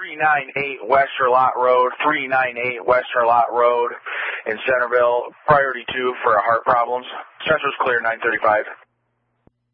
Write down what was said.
398 West Charlotte Road, 398 West Charlotte Road in Centerville. Priority 2 for heart problems. Central's clear, 935.